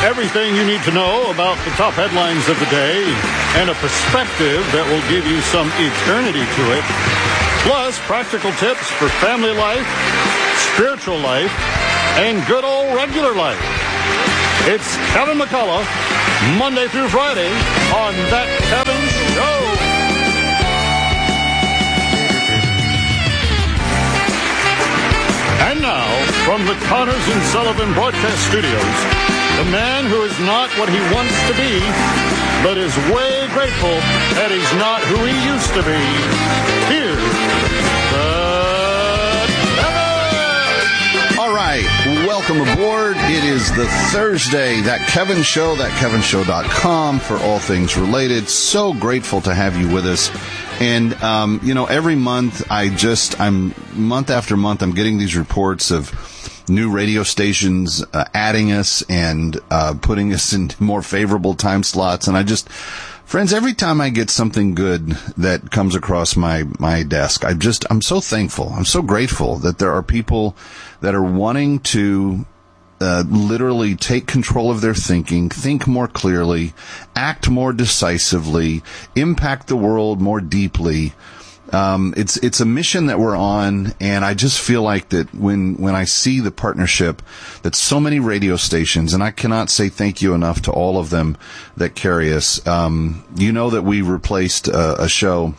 Everything you need to know about the top headlines of the day and a perspective that will give you some eternity to it. Plus, practical tips for family life, spiritual life, and good old regular life. It's Kevin McCullough, Monday through Friday on That Kevin Show. And now, from the Connors and Sullivan Broadcast Studios, the man who is not what he wants to be, but is way grateful that he's not who he used to be. Here's Kevin! All right, welcome aboard. It is the Thursday, That Kevin Show, thatkevinshow.com for all things related. So grateful to have you with us. And, every month I'm month after month, I'm getting these reports of new radio stations adding us and putting us in more favorable time slots. And friends, every time I get something good that comes across my desk, I'm so thankful. I'm so grateful that there are people that are wanting to literally take control of their thinking, think more clearly, act more decisively, impact the world more deeply. It's a mission that we're on, and I just feel like that when I see the partnership that so many radio stations, and I cannot say thank you enough to all of them that carry us. That we replaced a show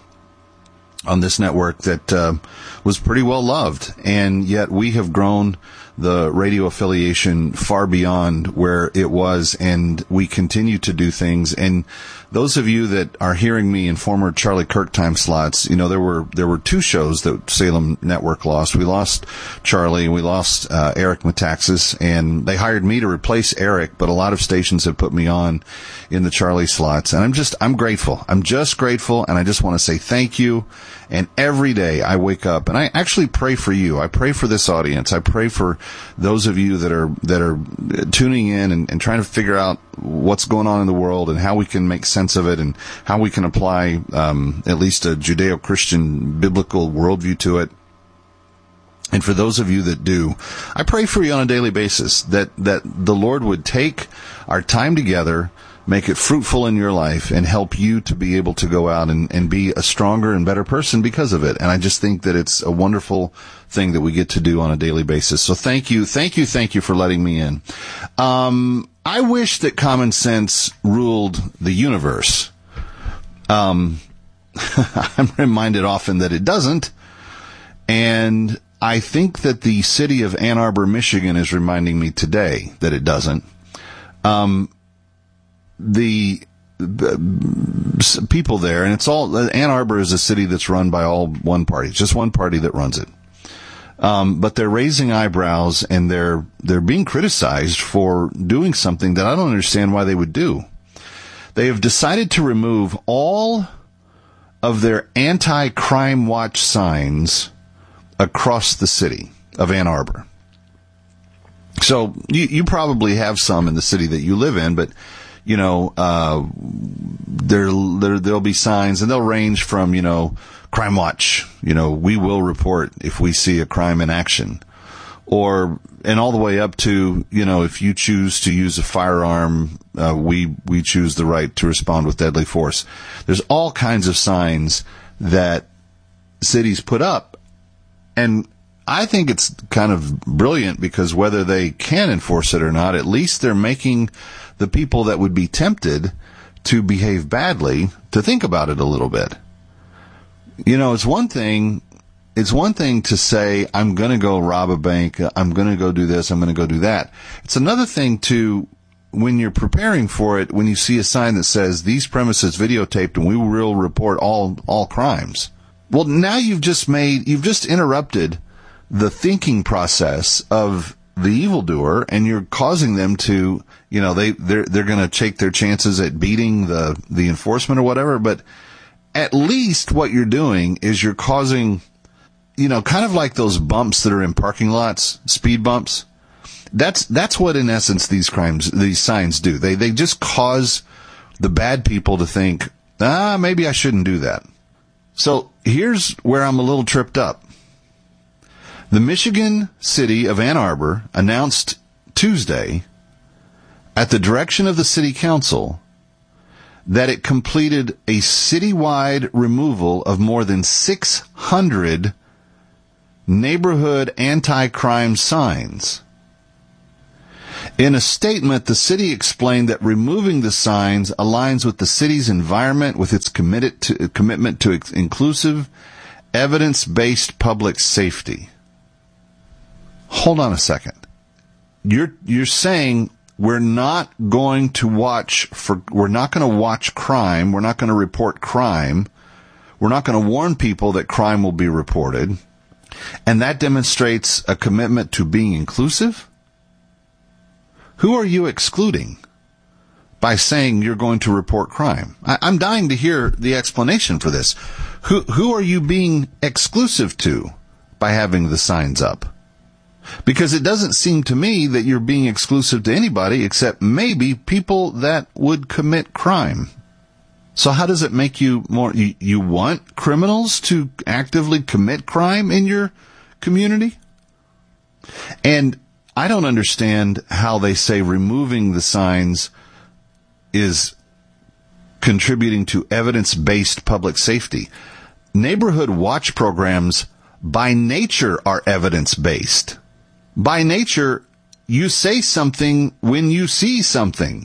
on this network that was pretty well loved, and yet we have grown the radio affiliation far beyond where it was, and we continue to do things. And those of you that are hearing me in former Charlie Kirk time slots, there were two shows that Salem Network lost. We lost Charlie, and we lost Eric Metaxas, and they hired me to replace Eric, but a lot of stations have put me on in the Charlie slots, and I'm grateful. I'm just grateful, and I just want to say thank you. And every day I wake up and I actually pray for you. I pray for this audience. I pray for those of you that are tuning in and trying to figure out what's going on in the world and how we can make sense of it and how we can apply at least a Judeo-Christian biblical worldview to it. And for those of you that do, I pray for you on a daily basis that the Lord would take our time together, make it fruitful in your life, and help you to be able to go out and be a stronger and better person because of it. And I just think that it's a wonderful thing that we get to do on a daily basis. So thank you for letting me in. I wish that common sense ruled the universe. I'm reminded often that it doesn't. And I think that the city of Ann Arbor, Michigan is reminding me today that it doesn't. The people there, and Ann Arbor is a city that's run by all one party. It's just one party that runs it. But they're raising eyebrows, and they're being criticized for doing something that I don't understand why they would do. They have decided to remove all of their anti-crime watch signs across the city of Ann Arbor. So you probably have some in the city that you live in, but there'll be signs, and they'll range from, Crime Watch, we will report if we see a crime in action, and all the way up to, if you choose to use a firearm, we choose the right to respond with deadly force. There's all kinds of signs that cities put up, and I think it's kind of brilliant because whether they can enforce it or not, at least they're making the people that would be tempted to behave badly to think about it a little bit. It's one thing to say, I'm going to go rob a bank, I'm going to go do this, I'm going to go do that. It's another thing to, when you're preparing for it, when you see a sign that says, these premises videotaped and we will report all crimes. Well, now you've just interrupted the thinking process of the evildoer, and you're causing them to, they're going to take their chances at beating the enforcement or whatever. But at least what you're doing is you're causing, kind of like those bumps that are in parking lots, speed bumps. That's what in essence these signs do. They just cause the bad people to think, maybe I shouldn't do that. So here's where I'm a little tripped up. The Michigan city of Ann Arbor announced Tuesday at the direction of the city council, that it completed a citywide removal of more than 600 neighborhood anti-crime signs. In a statement, the city explained that removing the signs aligns with the city's environment, with its commitment to inclusive, evidence-based public safety. Hold on a second. You're saying we're not going to watch crime, we're not going to report crime, we're not going to warn people that crime will be reported, and that demonstrates a commitment to being inclusive? Who are you excluding by saying you're going to report crime? I'm dying to hear the explanation for this. Who are you being exclusive to by having the signs up? Because it doesn't seem to me that you're being exclusive to anybody except maybe people that would commit crime. So how does it make you more... You want criminals to actively commit crime in your community? And I don't understand how they say removing the signs is contributing to evidence-based public safety. Neighborhood watch programs by nature are evidence-based. By nature, you say something when you see something.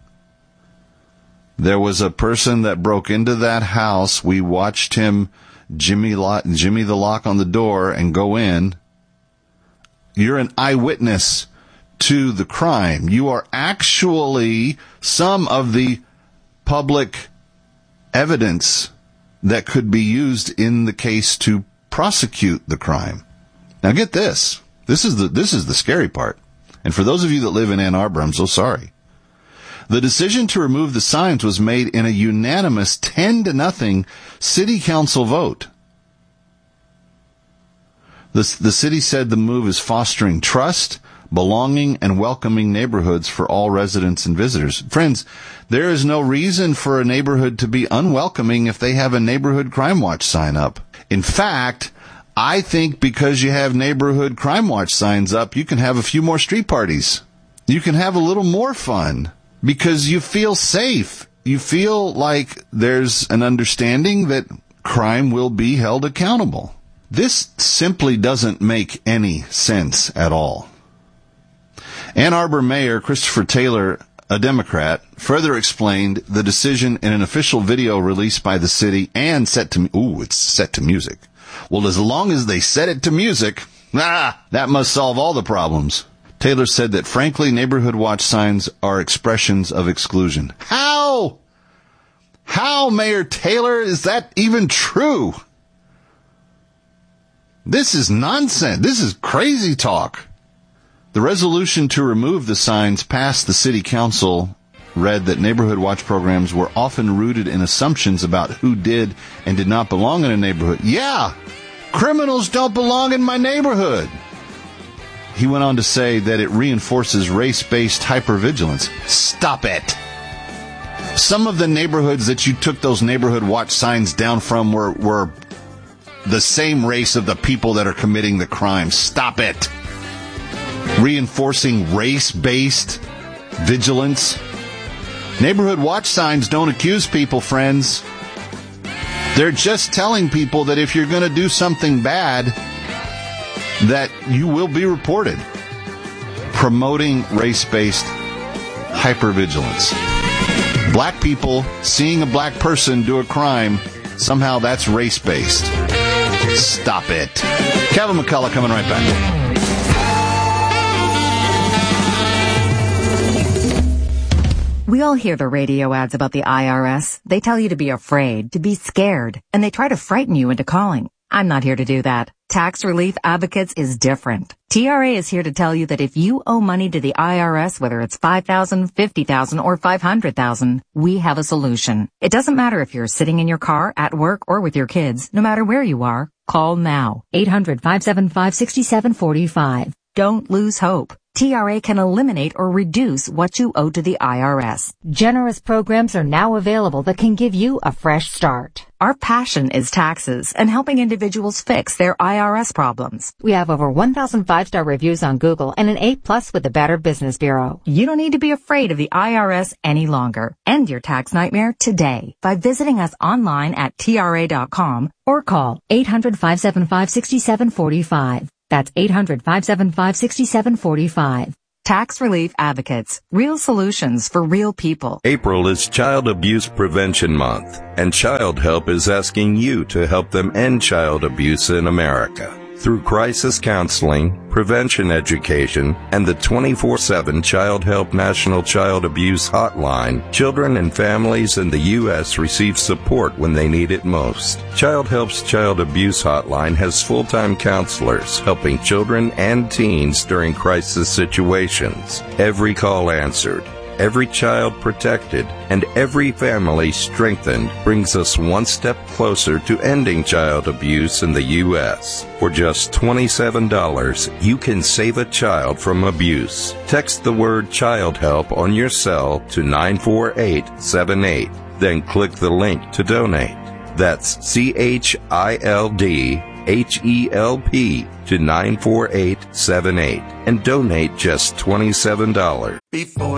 There was a person that broke into that house. We watched him jimmy the lock on the door and go in. You're an eyewitness to the crime. You are actually some of the public evidence that could be used in the case to prosecute the crime. Now get this. This is the scary part. And for those of you that live in Ann Arbor, I'm so sorry. The decision to remove the signs was made in a unanimous 10-0 city council vote. The city said the move is fostering trust, belonging, and welcoming neighborhoods for all residents and visitors. Friends, there is no reason for a neighborhood to be unwelcoming if they have a neighborhood crime watch sign up. In fact, I think because you have neighborhood crime watch signs up, you can have a few more street parties. You can have a little more fun because you feel safe. You feel like there's an understanding that crime will be held accountable. This simply doesn't make any sense at all. Ann Arbor Mayor Christopher Taylor, a Democrat, further explained the decision in an official video released by the city and it's set to music. Well, as long as they set it to music, that must solve all the problems. Taylor said that, frankly, neighborhood watch signs are expressions of exclusion. How? How, Mayor Taylor, is that even true? This is nonsense. This is crazy talk. The resolution to remove the signs passed the city council read that neighborhood watch programs were often rooted in assumptions about who did and did not belong in a neighborhood. Yeah, criminals don't belong in my neighborhood. He went on to say that it reinforces race-based hypervigilance. Stop it. Some of the neighborhoods that you took those neighborhood watch signs down from were the same race of the people that are committing the crime. Stop it. Reinforcing race-based vigilance. Neighborhood watch signs don't accuse people, friends. They're just telling people that if you're going to do something bad, that you will be reported. Promoting race-based hypervigilance. Black people seeing a black person do a crime, somehow that's race-based. Stop it. Kevin McCullough coming right back. We all hear the radio ads about the IRS. They tell you to be afraid, to be scared, and they try to frighten you into calling. I'm not here to do that. Tax Relief Advocates is different. TRA is here to tell you that if you owe money to the IRS, whether it's $5,000, $50,000, or $500,000, we have a solution. It doesn't matter if you're sitting in your car, at work, or with your kids. No matter where you are, call now. 800-575-6745. Don't lose hope. TRA can eliminate or reduce what you owe to the IRS. Generous programs are now available that can give you a fresh start. Our passion is taxes and helping individuals fix their IRS problems. We have over 1,000 5-star reviews on Google and an A+ with the Better Business Bureau. You don't need to be afraid of the IRS any longer. End your tax nightmare today by visiting us online at TRA.com or call 800-575-6745. That's 800-575-6745. Tax Relief Advocates. Real solutions for real people. April is Child Abuse Prevention Month, and Child Help is asking you to help them end child abuse in America. Through crisis counseling, prevention education, and the 24/7 Child Help National Child Abuse Hotline, children and families in the U.S. receive support when they need it most. Child Help's Child Abuse Hotline has full-time counselors helping children and teens during crisis situations. Every call answered, every child protected, and every family strengthened brings us one step closer to ending child abuse in the U.S. For just $27, you can save a child from abuse. Text the word Child Help on your cell to 94878. Then click the link to donate. That's CHILDHELP to 94878 and donate just $27.